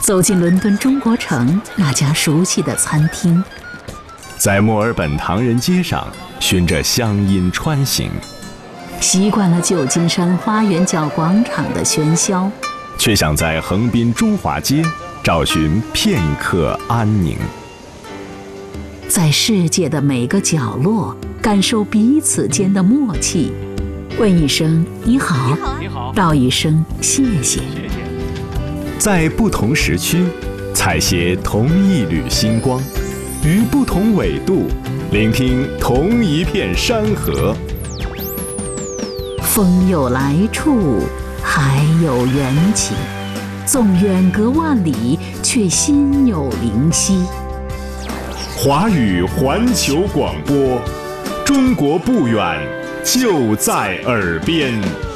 走进伦敦中国城那家熟悉的餐厅， 在墨尔本唐人街上循着乡音穿行， 习惯了旧金山花园角广场的喧嚣， 却想在横滨中华街找寻片刻安宁。 在世界的每个角落感受彼此间的默契，问一声你好，道一声谢谢。 在不同时区采撷同一缕星光，于不同纬度聆听同一片山河。 风有来处，海有缘起，纵远隔万里，却心有灵犀。 华语环球广播，中国不远，就在耳边。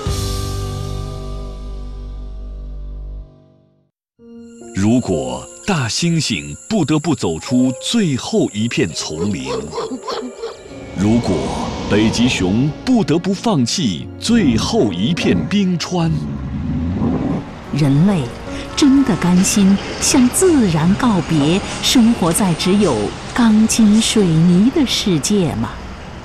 如果大猩猩不得不走出最后一片丛林，如果北极熊不得不放弃最后一片冰川， 人类真的甘心向自然告别，生活在只有钢筋水泥的世界吗？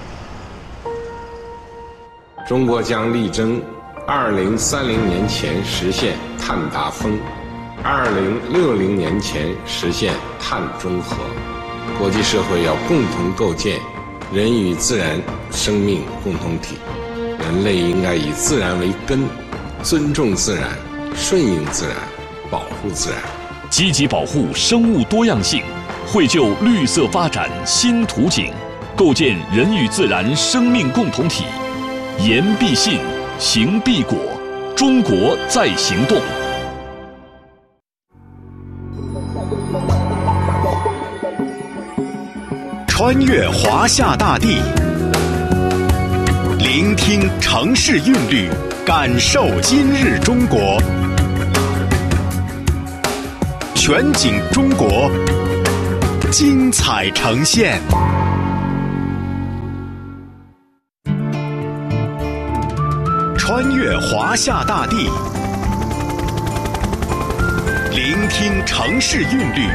中国将力争2030年前实现碳达峰，2060年前实现碳中和。国际社会要共同构建人与自然生命共同体，人类应该以自然为根，尊重自然，顺应自然，保护自然， 积极保护生物多样性，绘就绿色发展新图景，构建人与自然生命共同体。言必信，行必果，中国在行动。 穿越华夏大地，聆听城市韵律，感受今日中国。全景中国，精彩呈现。穿越华夏大地，聆听城市韵律，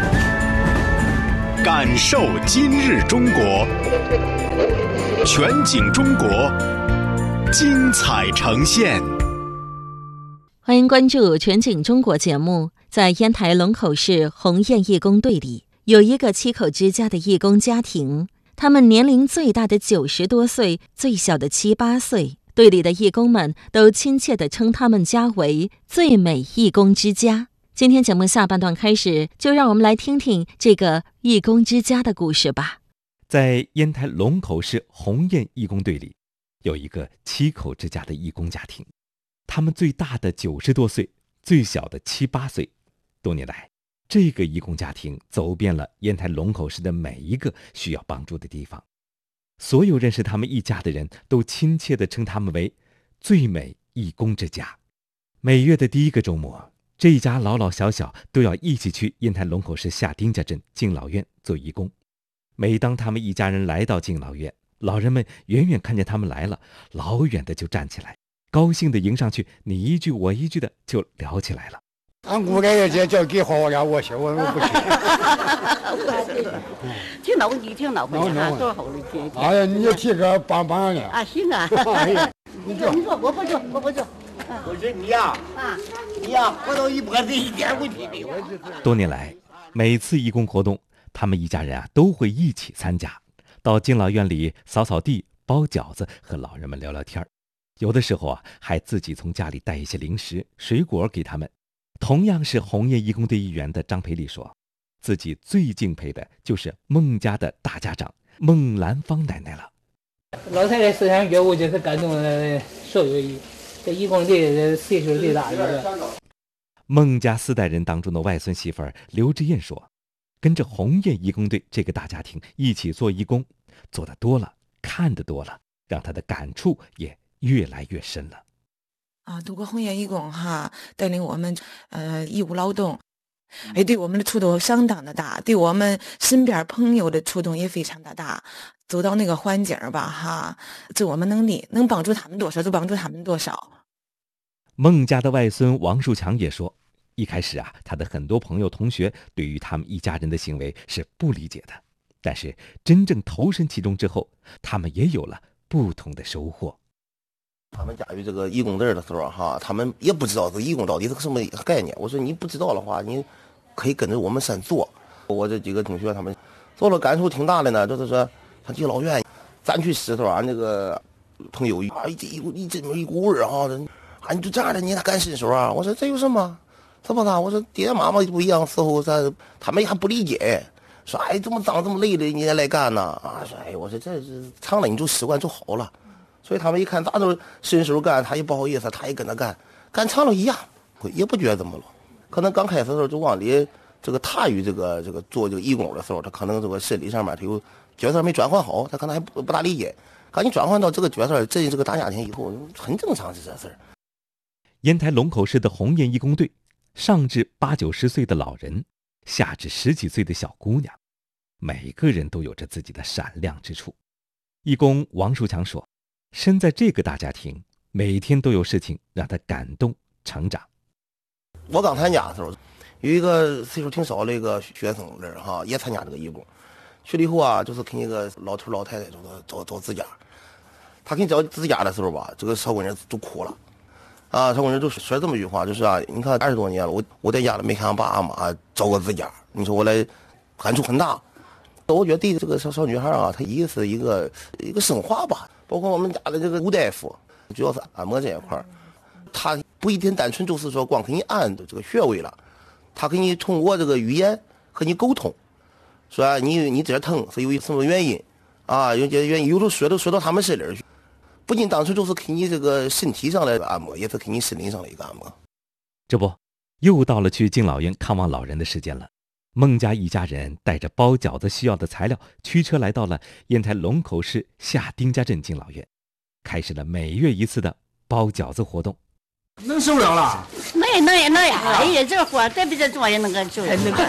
感受今日中国。全景中国，精彩呈现。 欢迎关注全景中国节目。在烟台龙口市鸿雁义工队里，有一个7口之家的义工家庭，他们年龄最大的90多岁，最小的7、8岁。队里的义工们都亲切地称他们家为最美义工之家。今天节目下半段开始，就让我们来听听这个义工之家的故事吧。 在烟台龙口市鸿雁义工队里，有一个7口之家的义工家庭，他们最大的90多岁，最小的7、8岁。多年来，这个义工家庭走遍了烟台龙口市的每一个需要帮助的地方。所有认识他们一家的人都亲切地称他们为最美义工之家。每月的第1个周末，这一家老老小小都要一起去烟台龙口市下丁家镇敬老院做义工。每当他们一家人来到敬老院，老人们远远看见他们来了，老远的就站起来，高兴地迎上去，你一句我一句的就聊起来了。 俺姑来这叫给好了，我去，我不去。 挺闹心，挺闹心啊！多好的天！ 哎呀，你就提个帮帮的啊！行啊！你说，我不做。 我说你呀，你呀，活到100岁一点问题没有。 多年来，每次义工活动，他们一家人都会一起参加，到敬老院里扫扫地、包饺子，和老人们聊聊天。有的时候还自己从家里带一些零食、水果给他们。同样是鸿雁义工队一员的张培丽说，自己最敬佩的就是孟家的大家长孟兰芳奶奶了。 老太太思想觉悟就是感动了所有义，这义工队岁数最大的。 孟家4代人当中的外孙媳妇刘志燕说，跟着鸿雁义工队这个大家庭一起做义工，做得多了，看得多了，让她的感触也越来越深了。 度过鸿雁义工带领我们义务劳动，对我们的触动相当的大，对我们身边朋友的触动也非常的大。走到那个环境吧就我们能力能帮助他们多少就帮助他们多少。 孟家的外孙王树强也说， 一开始他的很多朋友同学对于他们一家人的行为是不理解的，但是真正投身其中之后，他们也有了不同的收获。 他们驾驭这个义工队的时候他们也不知道这个义工到底是个什么概念。我说你不知道的话，你可以跟着我们先做。我这几个同学他们做了感受挺大的呢，就是说他敬老院咱去石头那个朋友一股味你就这样的你还干伸手我说这有什么？怎么的？我说爹妈妈不一样时候，他们还不理解，说这么脏这么累的你还来干呢说我说这是长了你就习惯就好了。所以他们一看咱都伸手干，他也不好意思，他也跟他干长了一样，也不觉得怎么了。可能刚开始的时候就往里这个踏于这个做这个义工的时候，他可能这个心理上面他有角色没转换好，他可能还不大理解。刚你转换到这个角色，这个大家庭以后，很正常是这事儿。 烟台龙口市的红雁义工队，上至80、90岁的老人，下至10几岁的小姑娘，每个人都有着自己的闪亮之处。义工王树强说，身在这个大家庭，每天都有事情让他感动成长。 我刚参加的时候，有一个岁数挺少的一个学生也参加这个义工，去了以后就是给一个老头老太太找指甲。他给你找指甲的时候这个小姑娘就哭了小姑娘就说这么一句话，就是你看20多年了，我在家里没看俺爸俺妈找过指甲，你说我来感触很大。我觉得对这个小女孩她也是一个升华吧。包括我们家的这个吴大夫，主要是按摩这一块他不一定单纯就是说光给你按这个穴位了，他给你通过这个语言和你沟通，说你这疼是由于什么原因有些原因，有时候说到他们心里去，不仅单纯就是给你这个身体上的按摩，也是给你心灵上的一个按摩。 这不，又到了去敬老院看望老人的时间了。孟家一家人带着包饺子需要的材料，驱车来到了烟台龙口市下丁家镇敬老院，开始了每月一次的包饺子活动。 能受了了？ 能呀！这活再比这做也能够受。能呀！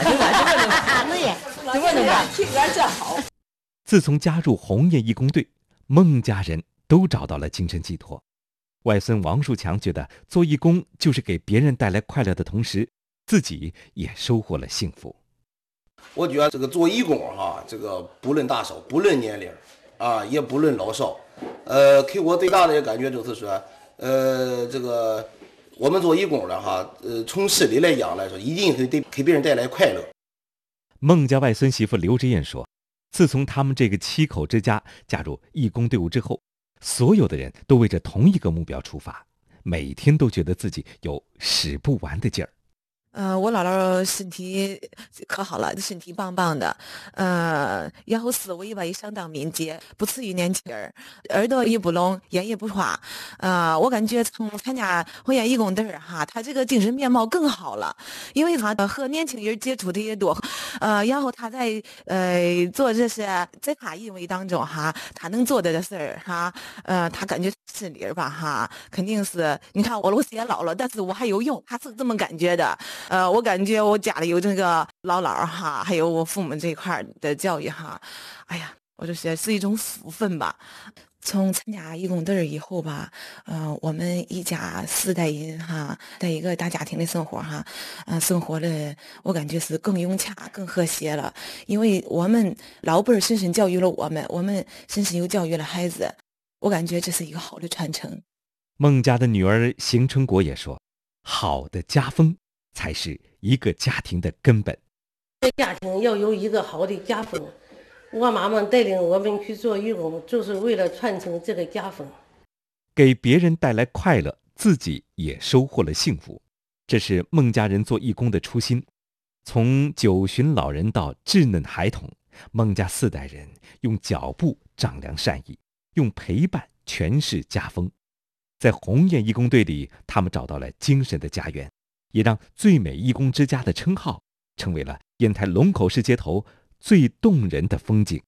体格真好。自从加入红雁义工队，孟家人都找到了精神寄托。外孙王树强觉得做义工就是给别人带来快乐的同时，自己也收获了幸福。 我觉得这个做义工这个不论大小，不论年龄也不论老少，给我最大的感觉就是说，这个我们做义工的从心理来讲来说，一定会给别人带来快乐。 孟家外孙媳妇刘志燕说，自从他们这个7口之家加入义工队伍之后，所有的人都为着同一个目标出发，每天都觉得自己有使不完的劲儿。 我姥姥身体可好了，身体棒棒的，然后思维吧也相当敏捷，不次于年轻人，耳朵也不聋，眼也不花。我感觉从参加红雁义工队他这个精神面貌更好了，因为他和年轻人接触的也多，然后他在做这些，在他认为当中他能做的事儿他感觉心里吧肯定是，你看我也老了，但是我还有用，他是这么感觉的。我感觉我家里有这个姥姥还有我父母这一块的教育哎呀，我就觉得是一种福分吧。从参加义工队以后吧，我们一家4代人在一个大家庭的生活生活的我感觉是更融洽、更和谐了。因为我们老辈深深教育了我们深深又教育了孩子，我感觉这是一个好的传承。 孟家的女儿邢春国也说，好的家风才是一个家庭的根本。 家庭要有一个好的家风，我妈妈带领我们去做义工，就是为了传承这个家风， 给别人带来快乐，自己也收获了幸福。这是孟家人做义工的初心。从9旬老人到稚嫩孩童，孟家4代人用脚步丈量善意，用陪伴诠释家风。在红雁义工队里，他们找到了精神的家园，也让最美义工之家的称号成为了烟台龙口市街头最动人的风景。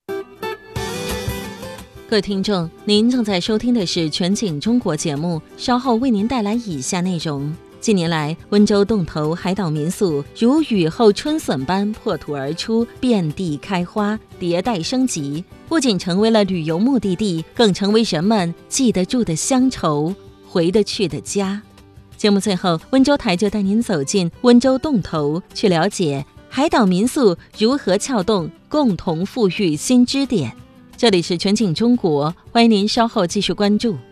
各位听众，您正在收听的是全景中国节目，稍后为您带来以下内容。近年来，温州洞头海岛民宿如雨后春笋般破土而出，遍地开花，迭代升级，不仅成为了旅游目的地，更成为人们记得住的乡愁，回得去的家。 节目最后，温州台就带您走进温州洞头，去了解海岛民宿如何撬动共同富裕新支点。这里是全景中国，欢迎您稍后继续关注。